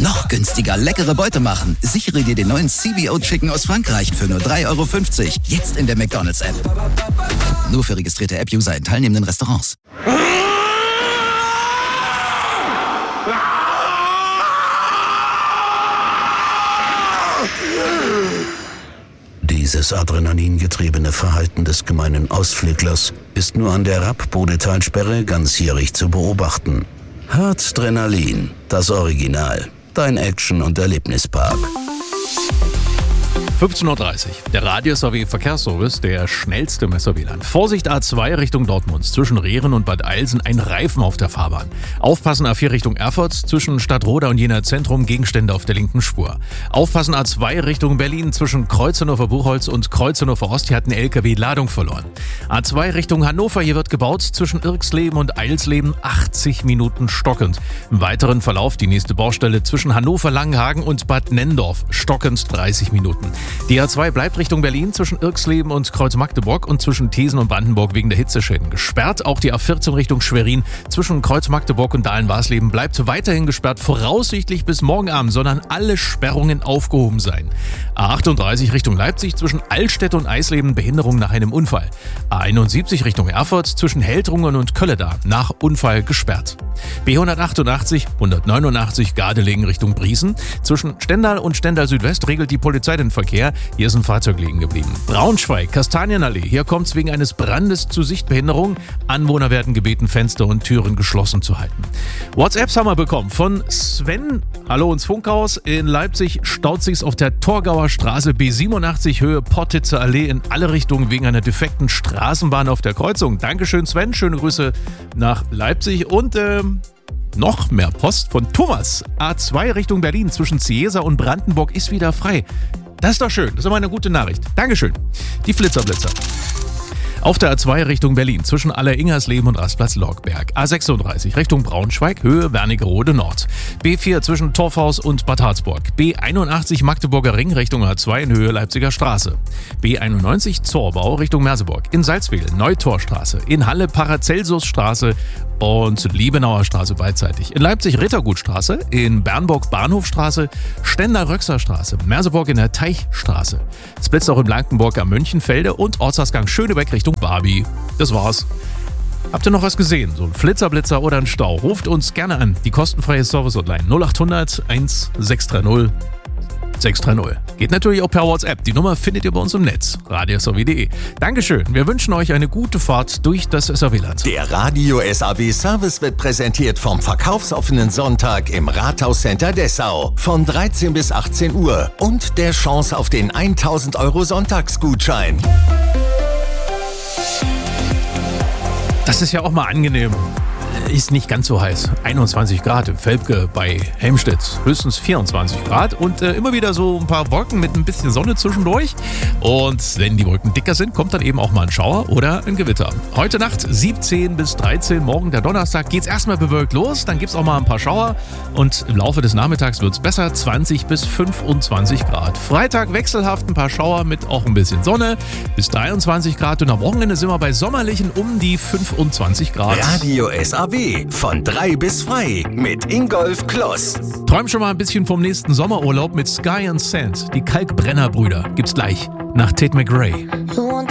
Noch günstiger leckere Beute machen. Sichere dir den neuen CBO Chicken aus Frankreich für nur 3,50 €. Jetzt in der McDonald's-App. Nur für registrierte App-User in teilnehmenden Restaurants. Dieses adrenalingetriebene Verhalten des gemeinen Ausflüglers ist nur an der Rapp-Bodetalsperre ganzjährig zu beobachten. Hartstrenalin, das Original. Dein Action- und Erlebnispark. 15:30 Uhr. Der Radio-SAW-Verkehrsservice, der schnellste im SAW-Land. Vorsicht A2 Richtung Dortmund. Zwischen Rehren und Bad Eilsen ein Reifen auf der Fahrbahn. Aufpassen A4 Richtung Erfurt. Zwischen Stadtroda und Jena Zentrum Gegenstände auf der linken Spur. Aufpassen A2 Richtung Berlin. Zwischen Kreuz Hannover Buchholz und Kreuz Hannover Ost. Hier hat ein LKW Ladung verloren. A2 Richtung Hannover. Hier wird gebaut. Zwischen Irksleben und Eilsleben 80 Minuten stockend. Im weiteren Verlauf die nächste Baustelle zwischen Hannover-Langenhagen und Bad Nenndorf. Stockend 30 Minuten. Die A2 bleibt Richtung Berlin zwischen Irksleben und Kreuz Magdeburg und zwischen Thesen und Brandenburg wegen der Hitzeschäden gesperrt. Auch die A14 Richtung Schwerin zwischen Kreuz Magdeburg und Dahlen-Warsleben bleibt weiterhin gesperrt, voraussichtlich bis morgen Abend, sondern alle Sperrungen aufgehoben sein. A38 Richtung Leipzig zwischen Altstädt und Eisleben Behinderung nach einem Unfall. A71 Richtung Erfurt zwischen Heldrungen und Kölleda nach Unfall gesperrt. B188, 189 Gardelegen Richtung Briesen. Zwischen Stendal und Stendal Südwest regelt die Polizei den Verkehr. Hier ist ein Fahrzeug liegen geblieben. Braunschweig, Kastanienallee. Hier kommt es wegen eines Brandes zu Sichtbehinderung. Anwohner werden gebeten, Fenster und Türen geschlossen zu halten. WhatsApps haben wir bekommen von Sven. Hallo ins Funkhaus. In Leipzig staut sich's auf der Torgauer Straße B87 Höhe Portitzer Allee in alle Richtungen wegen einer defekten Straßenbahn auf der Kreuzung. Dankeschön Sven. Schöne Grüße nach Leipzig und noch mehr Post von Thomas. A2 Richtung Berlin zwischen Ciesa und Brandenburg ist wieder frei. Das ist doch schön. Das ist immer eine gute Nachricht. Dankeschön. Die Flitzer-Blitzer. Auf der A2 Richtung Berlin zwischen Aller-Ingersleben und Rastplatz Lorgberg. A36 Richtung Braunschweig, Höhe Wernigerode Nord. B4 zwischen Torfhaus und Bad Harzburg. B81 Magdeburger Ring Richtung A2 in Höhe Leipziger Straße. B91 Zorbau Richtung Merseburg. In Salzwedel Neutorstraße. In Halle Paracelsusstraße und Liebenauer Straße beidseitig. In Leipzig Rittergutstraße. In Bernburg Bahnhofstraße. Stender-Röxer-Straße. Merseburg in der Teichstraße. Es blitzt auch in Blankenburg am Mönchenfelde und Ortsausgang Schönebeck Richtung Barbie. Das war's. Habt ihr noch was gesehen? So ein Flitzerblitzer oder ein Stau? Ruft uns gerne an. Die kostenfreie Service-Hotline 0800 1630 630. Geht natürlich auch per WhatsApp. Die Nummer findet ihr bei uns im Netz. radio-saw.de. Dankeschön. Wir wünschen euch eine gute Fahrt durch das SAW-Land. Der Radio-SAW-Service wird präsentiert vom verkaufsoffenen Sonntag im Rathauscenter Dessau von 13 bis 18 Uhr und der Chance auf den 1.000 € Sonntagsgutschein. Das ist ja auch mal angenehm. Ist nicht ganz so heiß. 21 Grad im Velpke bei Helmstedt. Höchstens 24 Grad und immer wieder so ein paar Wolken mit ein bisschen Sonne zwischendurch. Und wenn die Wolken dicker sind, kommt dann eben auch mal ein Schauer oder ein Gewitter. Heute Nacht 17 bis 13, morgen der Donnerstag geht's erstmal bewölkt los. Dann gibt's auch mal ein paar Schauer und im Laufe des Nachmittags wird's besser. 20 bis 25 Grad. Freitag wechselhaft ein paar Schauer mit auch ein bisschen Sonne bis 23 Grad. Und am Wochenende sind wir bei sommerlichen um die 25 Grad. Radio SAW von 3 bis frei mit Ingolf Kloss. Träum schon mal ein bisschen vom nächsten Sommerurlaub mit Sky and Sand. Die Kalkbrenner-Brüder gibt's gleich nach Tate McRae. You want